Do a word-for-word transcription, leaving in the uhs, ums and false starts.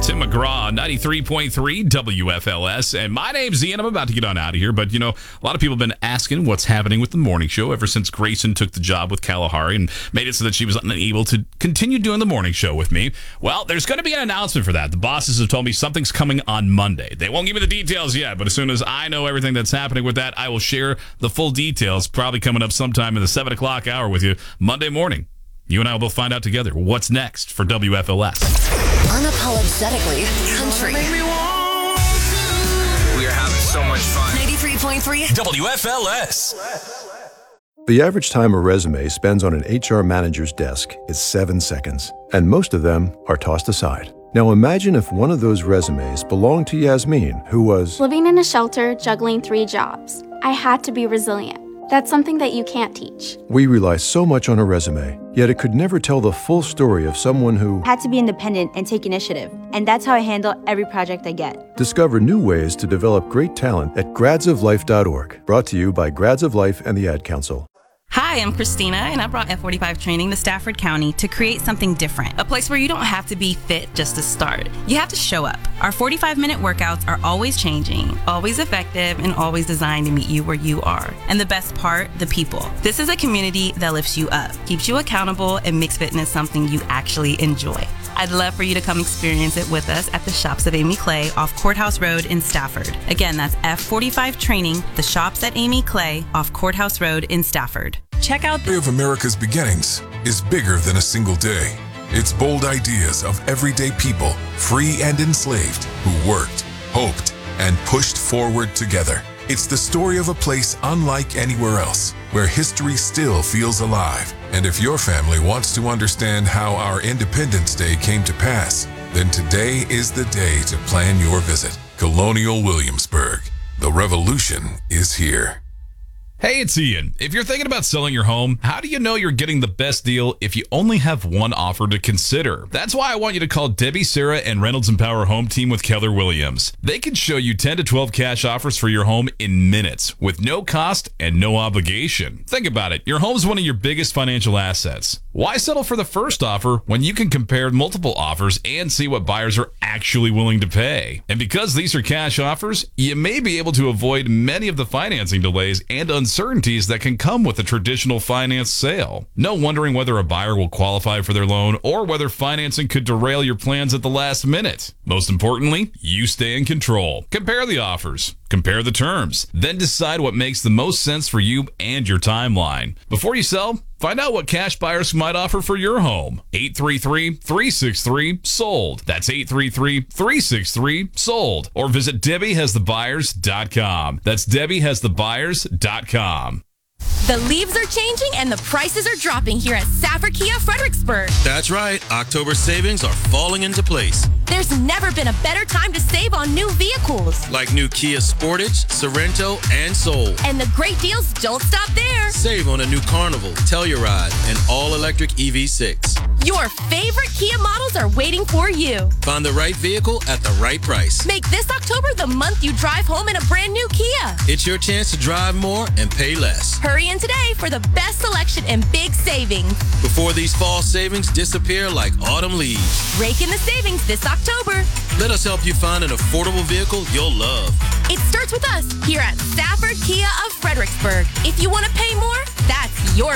Tim McGraw, ninety-three point three W F L S. And my name's Ian. I'm about to get on out of here. But, you know, a lot of people have been asking what's happening with the morning show ever since Grayson took the job with Kalahari and made it so that she was unable to continue doing the morning show with me. Well, there's going to be an announcement for that. The bosses have told me something's coming on Monday. They won't give me the details yet, but as soon as I know everything that's happening with that, I will share the full details, probably coming up sometime in the seven o'clock hour with you Monday morning. You and I will both find out together what's next for W F L S. Unapologetically country. We are having so much fun. ninety-three point three W F L S. The average time a resume spends on an H R manager's desk is seven seconds, and most of them are tossed aside. Now imagine if one of those resumes belonged to Yasmin, who was living in a shelter, juggling three jobs. I had to be resilient. That's something that you can't teach. We rely so much on a resume, yet it could never tell the full story of someone who had to be independent and take initiative. And that's how I handle every project I get. Discover new ways to develop great talent at grads of life dot org. Brought to you by Grads of Life and the Ad Council. Hi, I'm Christina, and I brought F forty-five training to Stafford County to create something different, a place where you don't have to be fit just to start. You have to show up. Our forty-five minute workouts are always changing, always effective, and always designed to meet you where you are. And the best part, the people. This is a community that lifts you up, keeps you accountable, and makes fitness something you actually enjoy. I'd love for you to come experience it with us at the Shops of Amy Clay off Courthouse Road in Stafford. Again, that's F forty-five Training, the Shops at Amy Clay off Courthouse Road in Stafford. Check out The story of America's beginnings is bigger than a single day. It's bold ideas of everyday people, free and enslaved, who worked, hoped, and pushed forward together. It's the story of a place unlike anywhere else, where history still feels alive. And if your family wants to understand how our Independence Day came to pass, then today is the day to plan your visit. Colonial Williamsburg. The revolution is here. Hey, it's Ian. If you're thinking about selling your home, how do you know you're getting the best deal if you only have one offer to consider? That's why I want you to call Debbie, Sarah, and Reynolds and Power Home Team with Keller Williams. They can show you ten to twelve cash offers for your home in minutes with no cost and no obligation. Think about it. Your home's one of your biggest financial assets. Why settle for the first offer when you can compare multiple offers and see what buyers are actually willing to pay? And because these are cash offers, you may be able to avoid many of the financing delays and uncertainties that can come with a traditional finance sale. No wondering whether a buyer will qualify for their loan or whether financing could derail your plans at the last minute. Most importantly, you stay in control. Compare the offers. Compare the terms. Then decide what makes the most sense for you and your timeline. Before you sell, find out what cash buyers might offer for your home. eight three three, three six three, sold. That's eight three three, three six three, sold. Or visit Debbie Has The Buyers dot com. That's Debbie Has The Buyers dot com. The leaves are changing and the prices are dropping here at Safford Kia Fredericksburg. That's right. October savings are falling into place. There's never been a better time to save on new vehicles. Like new Kia Sportage, Sorento, and Soul. And the great deals don't stop there. Save on a new Carnival, Telluride, and all-electric E V six. Your favorite Kia models are waiting for you. Find the right vehicle at the right price. Make this October the month you drive home in a brand new Kia. It's your chance to drive more and pay less. Hurry in today for the best selection and big savings. Before these fall savings disappear like autumn leaves. Rake in the savings this October. Let us help you find an affordable vehicle you'll love. It starts with us here at Stafford Kia of Fredericksburg. If you want to pay more, that's your